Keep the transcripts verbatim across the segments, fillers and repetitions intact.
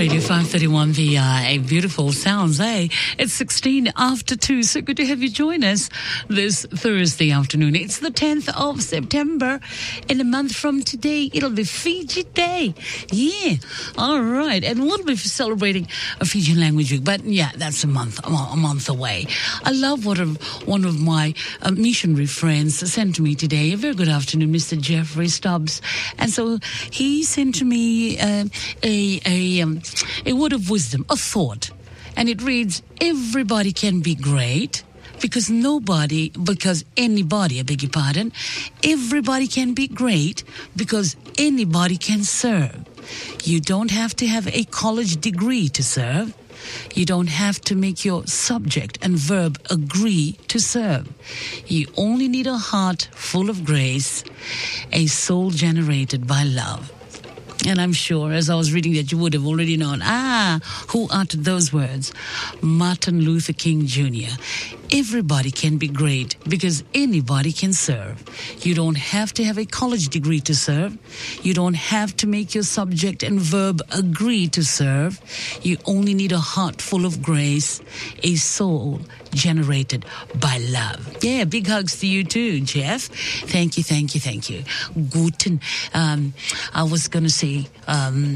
Radio five thirty-one V I. Beautiful sounds, eh? It's sixteen after two, so good to have you join us this Thursday afternoon. It's the tenth of September. In a month from today, it'll be Fiji Day. Yeah, all right. And we'll be celebrating a Fijian Language Week, but yeah, that's a month, a month away. I love what one of my uh, missionary friends sent to me today. A very good afternoon, Mister Jeffrey Stubbs. And so he sent to me uh, a, a, um, a word of wisdom, a thought. And it reads, everybody can be great because nobody, because anybody, I beg your pardon, everybody can be great because anybody can serve. You don't have to have a college degree to serve. You don't have to make your subject and verb agree to serve. You only need a heart full of grace, a soul generated by love. And I'm sure, as I was reading that, you would have already known, ah, who uttered those words? Martin Luther King Junior Everybody can be great because anybody can serve. You don't have to have a college degree to serve. You don't have to make your subject and verb agree to serve. You only need a heart full of grace, a soul generated by love. Yeah, big hugs to you too, Jeff. Thank you, thank you, thank you. Guten. Um, I was going to say, um,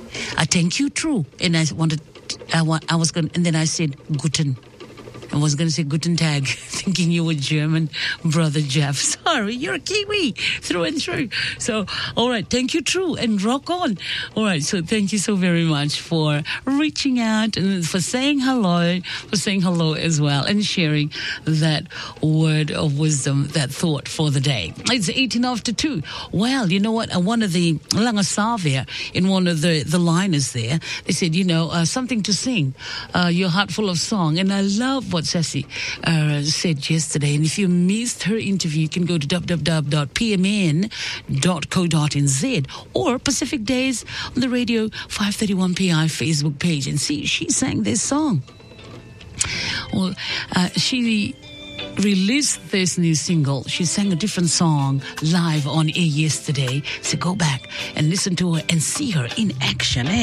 I thank you, true. And I wanted, I, want, I was going, and then I said, Guten. I was going to say Guten Tag, thinking you were German, brother Jeff. Sorry, you're a Kiwi through and through. So, all right, thank you, true, and rock on. All right, so thank you so very much for reaching out and for saying hello, for saying hello as well, and sharing that word of wisdom, that thought for the day. It's eighteen after two. Well, you know what? One of the Langasavia, in one of the, the liners there, they said, you know, uh, something to sing, uh, your heart full of song. And I love what Sassy uh, said yesterday. And if you missed her interview, you can go to w w w dot p m n dot co dot n z or Pacific Days on the Radio five thirty-one P I Facebook page and see she sang this song. Well, uh, she released this new single. She sang a different song live on air yesterday. So go back and listen to her and see her in action. Eh?